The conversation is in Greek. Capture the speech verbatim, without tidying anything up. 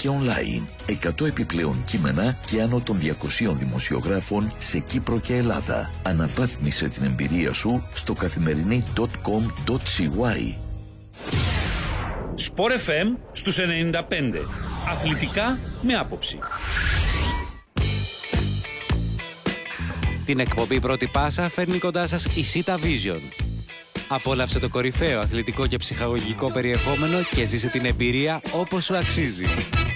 και online. εκατό επιπλέον κείμενα και άνω των διακοσίων δημοσιογράφων σε Κύπρο και Ελλάδα. Αναβάθμισε την εμπειρία σου στο καθημερινή τελεία κομ τελεία σι γουάι. Sport εφ εμ στους ενενήντα πέντε. Αθλητικά με άποψη. Την εκπομπή Πρώτη Πάσα φέρνει κοντά σας η Sita Vision. Απόλαυσε το κορυφαίο αθλητικό και ψυχαγωγικό περιεχόμενο και ζήσε την εμπειρία όπως σου αξίζει.